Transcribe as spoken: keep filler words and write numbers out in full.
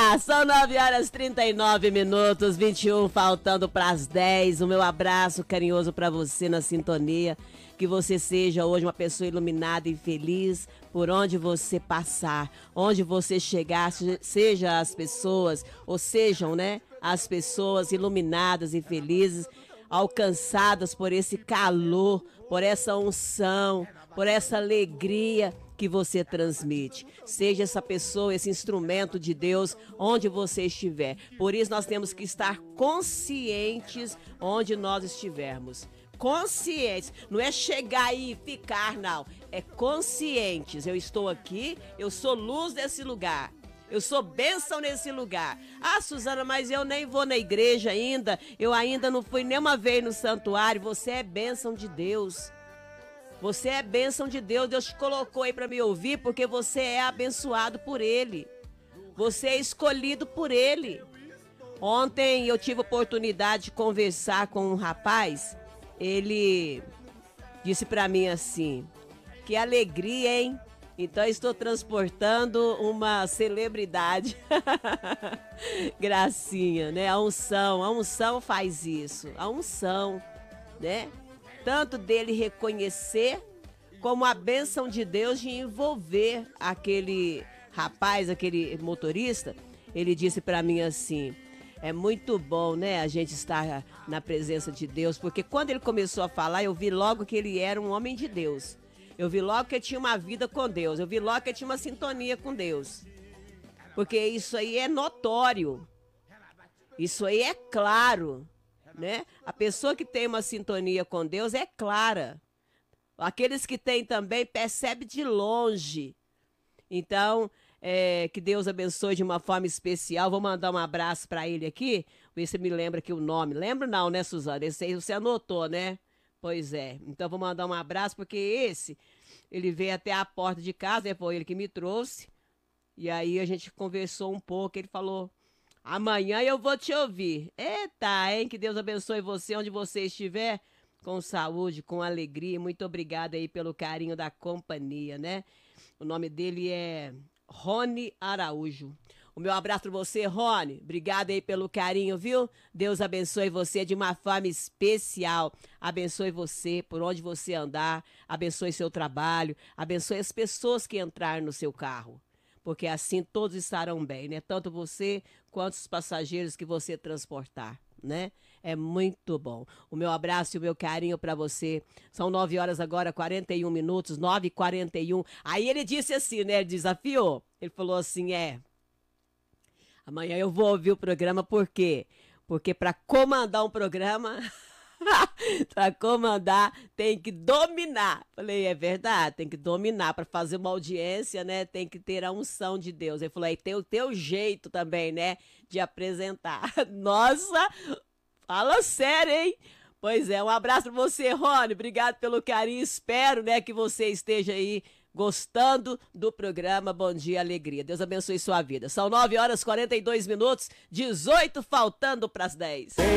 lá, são nove horas e trinta e nove minutos, vinte e um faltando para as dez. O meu abraço carinhoso para você na sintonia. Que você seja hoje uma pessoa iluminada e feliz por onde você passar, onde você chegar, seja as pessoas, ou sejam, né, as pessoas iluminadas e felizes, alcançadas por esse calor, por essa unção, por essa alegria que você transmite. Seja essa pessoa, esse instrumento de Deus, onde você estiver. Por isso nós temos que estar conscientes onde nós estivermos. Conscientes, não é chegar e ficar, não. É conscientes. Eu estou aqui, eu sou luz desse lugar. Eu sou bênção nesse lugar. Ah, Suzana, mas eu nem vou na igreja ainda. Eu ainda não fui nenhuma vez no santuário. Você é bênção de Deus. Você é bênção de Deus. Deus te colocou aí para me ouvir porque você é abençoado por Ele. Você é escolhido por Ele. Ontem eu tive a oportunidade de conversar com um rapaz. Ele disse para mim assim, que alegria, hein? Então estou transportando uma celebridade. Gracinha, né? A unção, a unção faz isso. A unção, né? Tanto dele reconhecer, como a bênção de Deus de envolver aquele rapaz, aquele motorista. Ele disse para mim assim... É muito bom, né, a gente estar na presença de Deus, porque quando ele começou a falar, eu vi logo que ele era um homem de Deus. Eu vi logo que ele tinha uma vida com Deus, eu vi logo que ele tinha uma sintonia com Deus. Porque isso aí é notório, isso aí é claro, né? A pessoa que tem uma sintonia com Deus é clara. Aqueles que têm também percebem de longe. Então... É, que Deus abençoe de uma forma especial. Vou mandar um abraço para ele aqui. Ver se me lembra aqui o nome. Lembro não, né, Suzana? Esse aí você anotou, né? Pois é. Então vou mandar um abraço porque esse, ele veio até a porta de casa, né? Foi ele que me trouxe. E aí a gente conversou um pouco. Ele falou, amanhã eu vou te ouvir. Eita, hein? Que Deus abençoe você onde você estiver. Com saúde, com alegria. Muito obrigada aí pelo carinho da companhia, né? O nome dele é... Rony Araújo. O meu abraço para você, Rony. Obrigado aí pelo carinho, viu? Deus abençoe você de uma forma especial. Abençoe você por onde você andar. Abençoe seu trabalho. Abençoe as pessoas que entrarem no seu carro. Porque assim todos estarão bem, né? Tanto você quanto os passageiros que você transportar, né? É muito bom. O meu abraço e o meu carinho para você. São nove horas agora, quarenta e um minutos, nove e quarenta e um. Aí ele disse assim, né? Ele desafiou. Ele falou assim, é... Amanhã eu vou ouvir o programa, por quê? Porque para comandar um programa... para comandar tem que dominar. Falei, é verdade, tem que dominar. Para fazer uma audiência, né? Tem que ter a unção de Deus. Ele falou, aí tem o teu jeito também, né? De apresentar. Nossa... Fala sério, hein? Pois é, um abraço pra você, Rony. Obrigado pelo carinho. Espero, né, que você esteja aí gostando do programa Bom Dia Alegria. Deus abençoe sua vida. São nove horas e quarenta e dois minutos, dezoito faltando pras dez.